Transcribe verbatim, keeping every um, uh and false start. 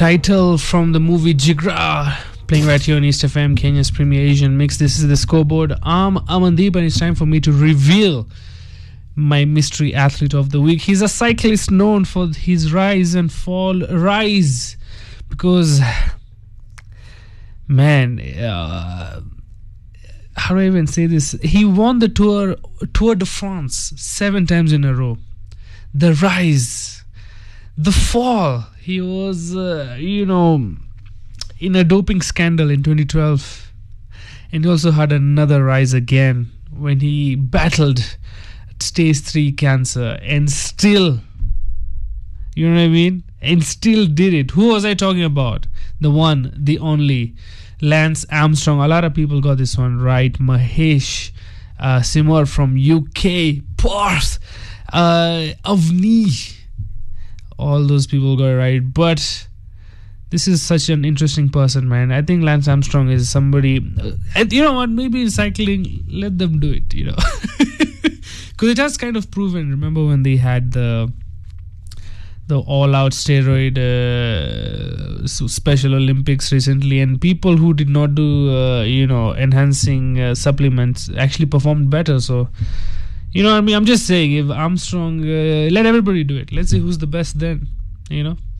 title from the movie Jigra, playing right here on East F M, Kenya's premier Asian mix. This is the scoreboard. I'm Amandeep, and it's time for me to reveal my mystery athlete of the week. He's a cyclist known for his rise and fall. Rise, because, man, uh, how do I even say this? He won the Tour Tour de France seven times in a row. The rise, the fall. He was, uh, you know, in a doping scandal in twenty twelve. And he also had another rise again when he battled stage three cancer and still, you know what I mean? And still did it. Who was I talking about? The one, the only, Lance Armstrong. A lot of people got this one right. Mahesh uh, Simar from U K. Perth. Uh, Avni. All those people got it right. But this is such an interesting person, man. I think Lance Armstrong is somebody, uh, and you know what, maybe in cycling, let them do it, you know. Because it has kind of proven. Remember when they had the the all-out steroid uh, Special Olympics recently, and people who did not do, uh, you know, enhancing uh, supplements actually performed better. So, you know what I mean? I'm just saying, if Armstrong, uh, let everybody do it. Let's see who's the best then, you know.